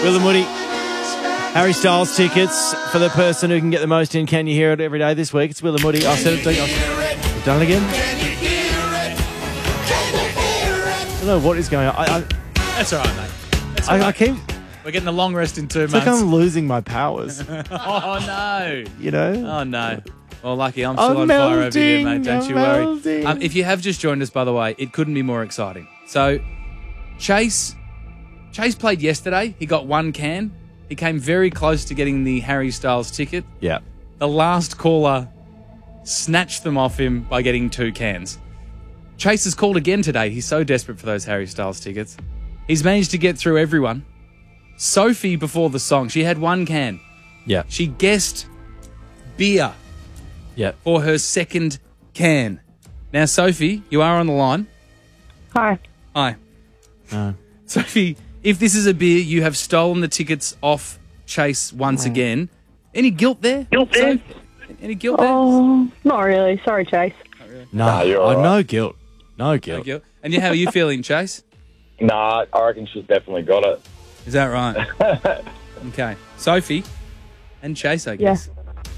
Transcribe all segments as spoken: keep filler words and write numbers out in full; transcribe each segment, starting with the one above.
Will and Woody, Harry Styles tickets for the person who can get the most in. Can you hear it every day this week? It's Will and Woody. I've said it. I've done it again. I don't know what is going on. I, I, That's all right, mate. That's all I, right. I keep... We're getting a long rest in two It's months. like I'm losing my powers. Oh, no. You know? Oh, no. Well, lucky I'm still I'm on fire over here, melting, mate. Don't I'm you worry. melting. Um, if you have just joined us, by the way, it couldn't be more exciting. So, Chase, Chase played yesterday. He got one can. He came very close to getting the Harry Styles ticket. Yeah. The last caller snatched them off him by getting two cans. Chase has called again today. He's so desperate for those Harry Styles tickets. He's managed to get through everyone. Sophie, before the song, she had one can. Yeah. She guessed beer Yeah. for her second can. Now, Sophie, you are on the line. Hi. Hi. Uh, Sophie, if this is a beer, you have stolen the tickets off Chase once again. Any guilt there? Guilt there? Sophie? Any guilt there? Oh, not really. Sorry, Chase. no, Nah, you're oh, all right. no guilt. No guilt. No guilt. And you, how are you feeling, Chase? Nah, I reckon she's definitely got it. Is that right? Okay. Sophie and Chase, I guess.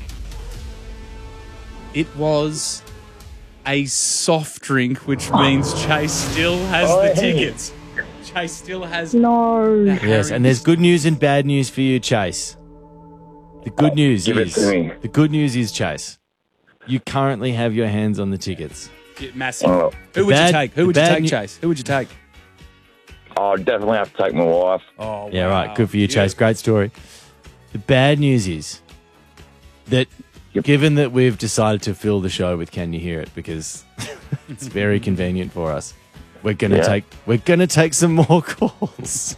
It was a soft drink, which means Chase still has Oh, the hey. tickets. Chase still has No. the Yes, Harry- and there's good news and bad news for you, Chase. The good news Give it is to me. the good news is, Chase, you currently have your hands on the tickets. Yeah, massive. Oh, Who would bad- you take? Who the would you bad take, ne- Chase? Who would you take? I'll definitely have to take my wife. Oh, Yeah, wow. right. Good for you, Chase. Beautiful. Great story. The bad news is that Yep. given that we've decided to fill the show with Can You Hear It because it's very convenient for us, we're gonna Yeah. take we're gonna take some more calls.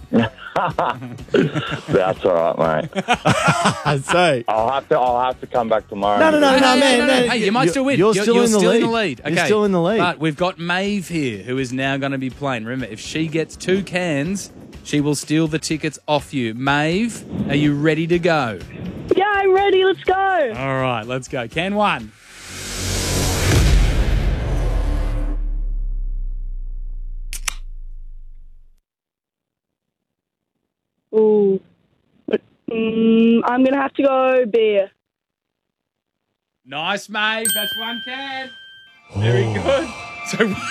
That's all right, mate. I say. I'll have to. I'll have to come back tomorrow. No, no, no, Hey, no, hey, man, no, no, man. Hey, you might You're- still win. You're still in the lead. lead. Okay. You're still in the lead. But we've got Maeve here, who is now going to be playing. Remember, if she gets two cans, she will steal the tickets off you. Maeve, are you ready to go? Yeah, I'm ready. Let's go. All right, let's go. Can one. Ooh. But, mm, I'm going to have to go beer. Nice, Maeve. That's one can. Very good. So